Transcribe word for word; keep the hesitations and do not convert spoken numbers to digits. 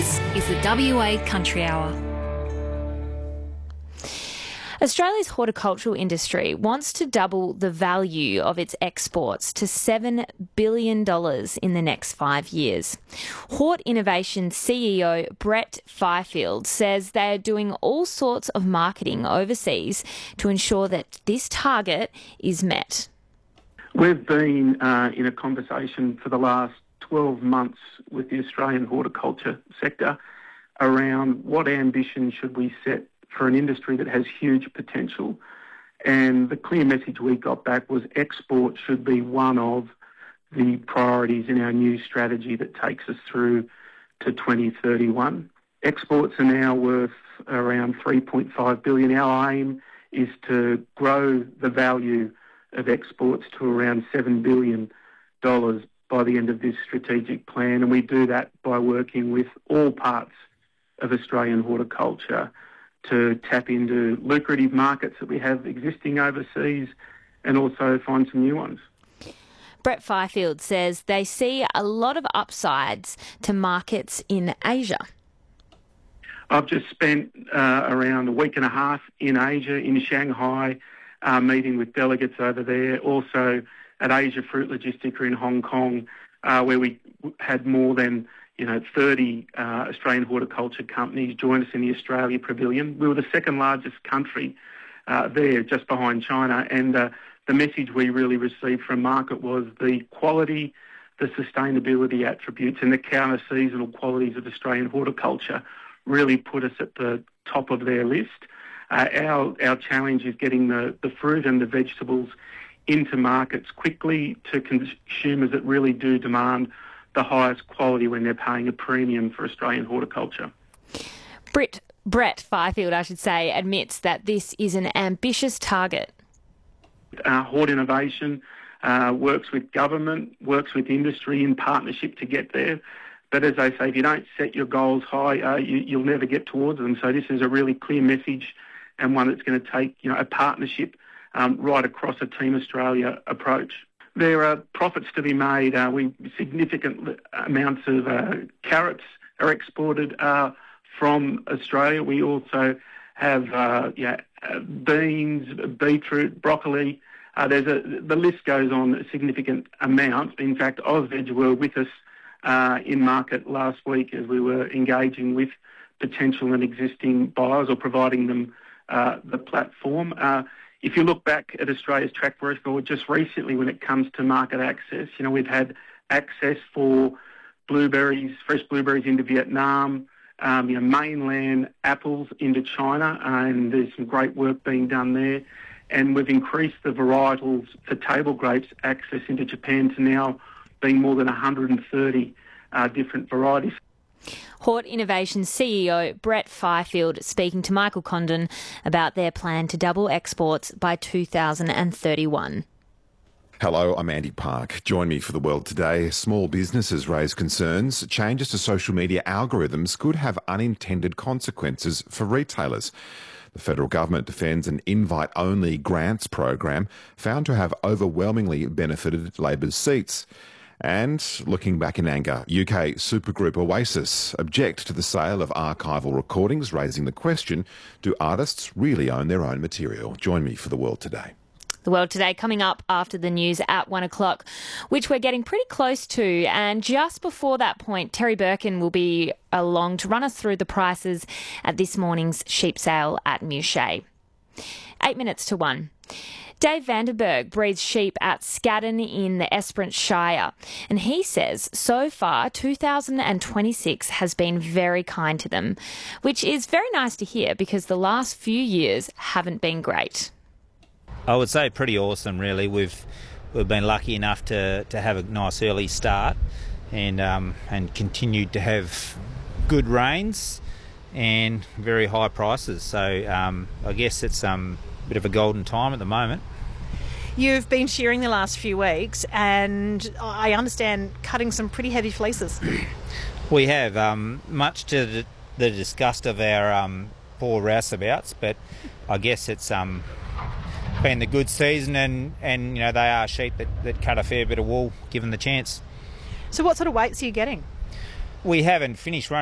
This is the W A Country Hour. Australia's horticultural industry wants to double the value of its exports to seven billion dollars in the next five years. Hort Innovation C E O Brett Fifield says they are doing all sorts of marketing overseas to ensure that this target is met. We've been uh, in a conversation for the last twelve months with the Australian horticulture sector around what ambition should we set for an industry that has huge potential. And the clear message we got back was export should be one of the priorities in our new strategy that takes us through to twenty thirty-one. Exports are now worth around three point five billion dollars. Our aim is to grow the value of exports to around seven billion dollars by the end of this strategic plan. And we do that by working with all parts of Australian horticulture to tap into lucrative markets that we have existing overseas and also find some new ones. Brett Fifield says they see a lot of upsides to markets in Asia. I've just spent uh, around a week and a half in Asia, in Shanghai, uh, meeting with delegates over there, also at Asia Fruit Logistica in Hong Kong, uh, where we had more than you know, thirty uh, Australian horticulture companies join us in the Australia Pavilion. We were the second largest country uh, there, just behind China, and uh, the message we really received from market was the quality, the sustainability attributes and the counter-seasonal qualities of Australian horticulture really put us at the top of their list. Uh, our, our challenge is getting the, the fruit and the vegetables into markets quickly to consumers that really do demand the highest quality when they're paying a premium for Australian horticulture. Brett, Brett Fifield, I should say, admits that this is an ambitious target. Uh, Hort Innovation uh, works with government, works with industry in partnership to get there. But as I say, if you don't set your goals high, uh, you, you'll never get towards them. So this is a really clear message and one that's going to take you know a partnership um, right across a Team Australia approach. There are profits to be made. Uh, we significant amounts of uh, carrots are exported uh, from Australia. We also have uh, yeah, uh, beans, beetroot, broccoli. Uh, there's a the list goes on a significant amount. In fact, Ausveg were with us uh, in market last week as we were engaging with potential and existing buyers or providing them uh, the platform. Uh, If you look back at Australia's track record just recently when it comes to market access, you know, we've had access for blueberries, fresh blueberries into Vietnam, um, you know, mainland apples into China, and there's some great work being done there. And we've increased the varietals for table grapes access into Japan to now being more than one hundred thirty uh, different varieties. Hort Innovation C E O Brett Fifield speaking to Michael Condon about their plan to double exports by two thousand thirty-one. Hello, I'm Andy Park. Join me for The World Today. Small businesses raise concerns. Changes to social media algorithms could have unintended consequences for retailers. The federal government defends an invite-only grants program found to have overwhelmingly benefited Labor's seats. And looking back in anger, U K supergroup Oasis object to the sale of archival recordings, raising the question, do artists really own their own material? Join me for The World Today. The World Today coming up after the news at one o'clock, which we're getting pretty close to. And just before that point, Terry Birkin will be along to run us through the prices at this morning's sheep sale at Mouchet. Eight minutes to one. Dave Vandenberg breeds sheep at Scaddan in the Esperance Shire, and he says so far two thousand twenty-six has been very kind to them, which is very nice to hear because the last few years haven't been great. I would say pretty awesome, really. We've we've been lucky enough to, to have a nice early start and um, and continued to have good rains and very high prices. So um, I guess it's um, a bit of a golden time at the moment. You've been shearing the last few weeks and I understand cutting some pretty heavy fleeces. We have, um, much to the, the disgust of our um, poor rouseabouts, but I guess it's um, been the good season and, and you know they are sheep that, that cut a fair bit of wool given the chance. So what sort of weights are you getting? We haven't finished running.